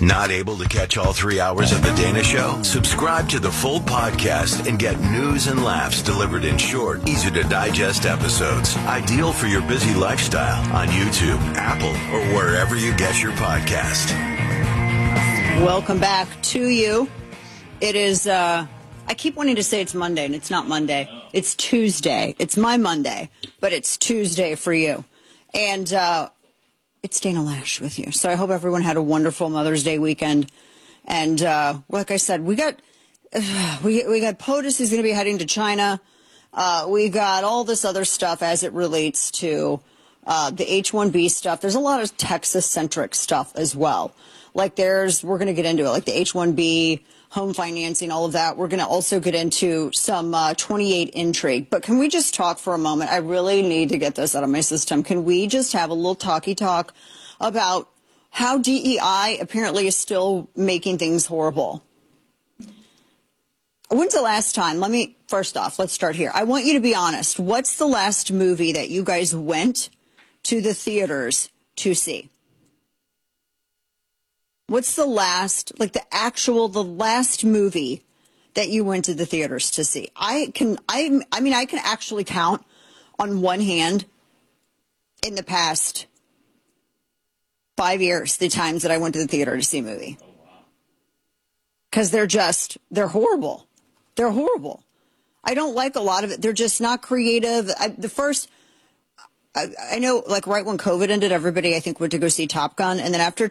Not able to catch all 3 hours of The Dana Show? Subscribe to the full podcast and get news and laughs delivered in short, easy-to-digest episodes. Ideal for your busy lifestyle on YouTube, Apple, or wherever you get your podcast. Welcome back to you. It is, I keep wanting to say it's Monday, and it's not Monday. It's Tuesday. It's my Monday, but it's Tuesday for you. And it's Dana Lash with you. So I hope everyone had a wonderful Mother's Day weekend. And like I said, we got POTUS is going to be heading to China. We got all this other stuff as it relates to the H-1B stuff. There's a lot of Texas-centric stuff as well. Like we're going to get into it, like the H-1B, home financing, all of that. We're going to also get into some 28 intrigue. But can we just talk for a moment? I really need to get this out of my system. Can we just have a little talky talk about how DEI apparently is still making things horrible? When's the last time? First off, let's start here. I want you to be honest. What's the last movie that you guys went to the theaters to see? What's the last, the last movie that you went to the theaters to see? I can actually count on one hand in the past 5 years the times that I went to the theater to see a movie. Because they're horrible. They're horrible. I don't like a lot of it. They're just not creative. I know, right when COVID ended, everybody, I think, went to go see Top Gun. And then after